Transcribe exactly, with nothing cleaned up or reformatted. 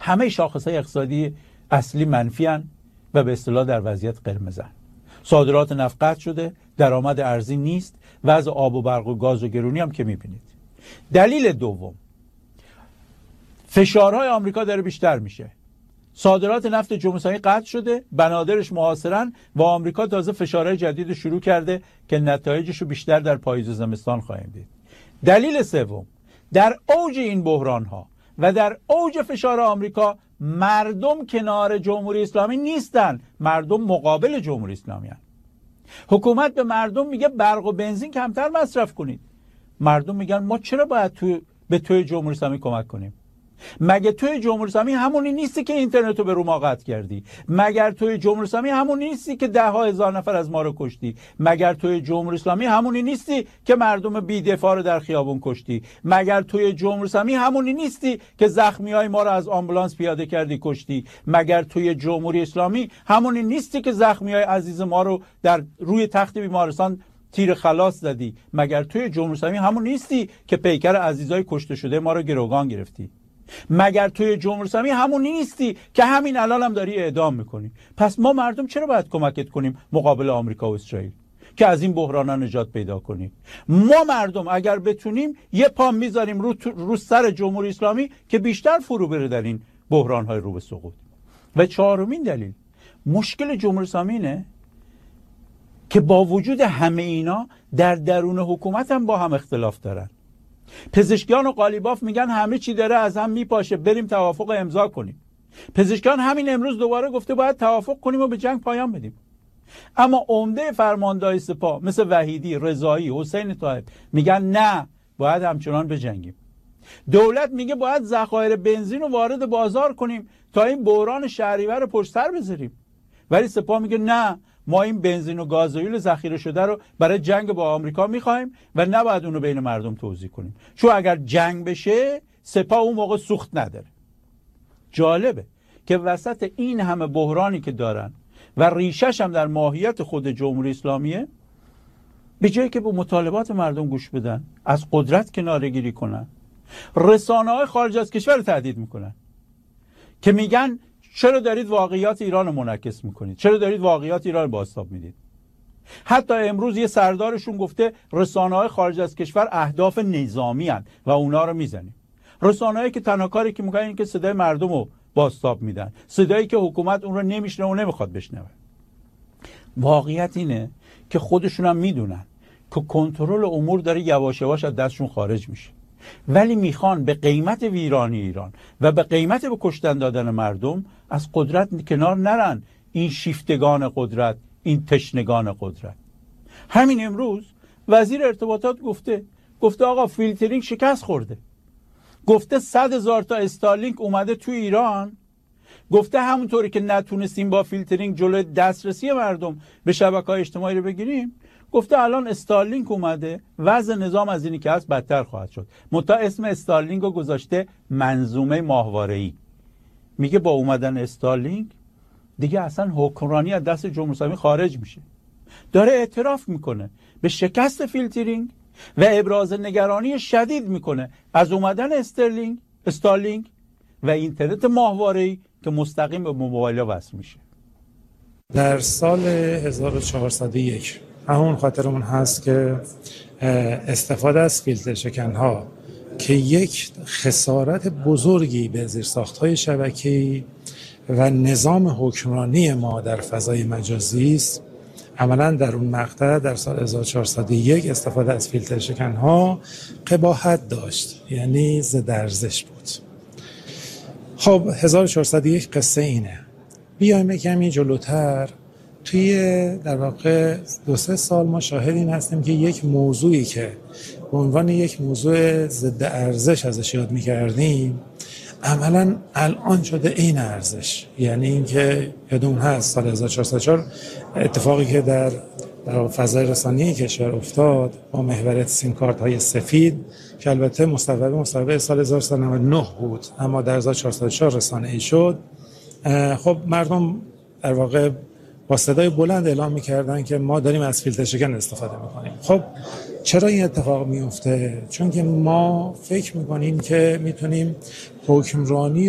همه شاخص‌های اقتصادی اصلی منفی هن و به اصطلاح در وضعیت قرمزن. صادرات نفت قطع شده، درآمد ارزی نیست، وضع آب و برق و گاز و گرونی هم که میبینید. دلیل دوم، فشارهای آمریکا داره بیشتر میشه. صادرات نفت جمهوری اسلامی قطع شده، بنادرش محاصرن و آمریکا تازه فشارهای جدید شروع کرده که نتایجش رو بیشتر در پاییز و زمستان خواهیم دید. دلیل سوم، در اوج این بحران ها و در اوج فشار آمریکا مردم کنار جمهوری اسلامی نیستن، مردم مقابل جمهوری اسلامی هستند. حکومت به مردم میگه برق و بنزین کمتر مصرف کنید. مردم میگن ما چرا باید تو به توی جمهوری اسلامی کمک کنیم؟ مگه توی جمهوری اسلامی همونی نیستی که اینترنت رو به رو ما قطع کردی؟ مگر توی جمهوری اسلامی همونی نیستی که ده ها هزار نفر از ما رو کشتی؟ مگر توی جمهوری اسلامی همونی نیستی که مردم بی‌دفاع رو در خیابون کشتی؟ مگر توی جمهوری اسلامی همونی نیستی که زخمیای ما رو از آمبولانس پیاده کردی کشتی؟ مگر توی جمهوری اسلامی همونی نیستی که زخمیای عزیز ما رو در روی تخت بیمارستان تیر خلاص زدی؟ مگر توی جمهوری اسلامی همون نیستی که پیکر عزیزای کشته شده ما رو گروگان گرفتی؟ مگر توی جمهوری اسلامی همون نیستی که همین الان هم داری اعدام میکنی؟ پس ما مردم چرا باید کمکت کنیم مقابل آمریکا و اسرائیل که از این بحران نجات پیدا کنیم؟ ما مردم اگر بتونیم یه پا میذاریم رو, رو سر جمهوری اسلامی که بیشتر فرو بره در این بحران های رو به سقوط. و چهارمین دلیل، مشکل جمهوری اسلامی اینه که با وجود همه اینا در درون حکومت هم با هم اختلاف دارن. پزشکیان و قالیباف میگن همه چی داره از هم میپاشه، بریم توافق امضا کنیم. پزشکیان همین امروز دوباره گفته باید توافق کنیم و به جنگ پایان بدیم. اما عمده فرماندهای سپاه مثل وحیدی، رضایی، حسین طاهر میگن نه، باید همچنان بجنگیم. دولت میگه باید ذخایر بنزین رو وارد بازار کنیم تا این بحران شهریور رو پشت سر بذاریم. ولی سپاه میگه نه، ما این بنزین و گازوئیل ذخیره شده رو برای جنگ با آمریکا میخوایم و نباید اون رو بین مردم توزیع کنیم، چون اگر جنگ بشه سپاه اون موقع سوخت نداره. جالبه که وسط این همه بحرانی که دارن و ریشش هم در ماهیت خود جمهوری اسلامیه، به جایی که به مطالبات مردم گوش بدن، از قدرت کناره‌گیری کنن، رسانه‌های خارج از کشور رو تهدید میکنن که میگن چرا دارید واقعیات ایران رو منعکس میکنید؟ چرا دارید واقعیات ایران رو بازتاب میدید؟ حتی امروز یه سردارشون گفته رسانه‌های خارج از کشور اهداف نظامی هستند و اونا رو میزنیم. رسانه‌هایی که تنها کاری که میکنن این که صدای مردم رو بازتاب میدن، صدایی که حکومت اون رو نمیشنه و نمیخواد بشنوه. واقعیت اینه که خودشون هم میدونن که کنترل امور داره یواش یواش از دستشون خارج میشه، ولی میخوان به قیمت ویرانی ایران و به قیمت به کشتن دادن مردم از قدرت کنار نرن. این شیفتگان قدرت، این تشنگان قدرت. همین امروز وزیر ارتباطات گفته گفته آقا فیلترینگ شکست خورده. گفته صد هزار تا استارلینک اومده تو ایران. گفته همونطوری که نتونستیم با فیلترینگ جلوی دسترسی مردم به شبکه‌های اجتماعی رو بگیریم، گفته الان استارلینک اومده، وضع نظام از اینی که هست بدتر خواهد شد. متا اسم استارلینک رو گذاشته منظومه ماهواره‌ای. میگه با اومدن استارلینک دیگه اصلا حکمرانی از دست جمهوری اسلامی خارج میشه. داره اعتراف میکنه به شکست فیلترینگ و ابراز نگرانی شدید میکنه از اومدن استرلینگ، استارلینک و اینترنت ماهواره‌ای که مستقیم به موبایل وصل میشه. در سال هزار و چهارصد و یک همون خاطرمون هست که استفاده از فیلتر شکن‌ها که یک خسارت بزرگی به زیرساخت‌های شبکه‌ای و نظام حکمرانی ما در فضای مجازی است، عملاً در اون مقطع در سال هزار و چهارصد و یک استفاده از فیلتر شکن‌ها قباحت داشت، یعنی ضد ارزش بود. خب هزار و چهارصد و یک قصه اینه. بیایم کمی جلوتر، توی در واقع دو سه سال ما شاهد این هستیم که یک موضوعی که به عنوان یک موضوع ضد ارزش ازش یاد می‌کردیم عملاً الان شده این ارزش. یعنی اینکه یادمون هست سال هزار و چهارصد و چهار اتفاقی که در در فضای رسانه‌ای کشور افتاد با محور سیم کارت های سفید که البته مصوبه مصوبه سال هزار و سیصد و نود و نه بود اما در هزار و چهارصد و چهار رسانه‌ای شد. خب مردم در واقع با صدای بلند اعلام می‌کردن که ما داریم از فیلتر شکن استفاده می‌کنیم. خب چرا این اتفاق میفته؟ چون که ما فکر می‌کنیم که میتونیم حکمرانی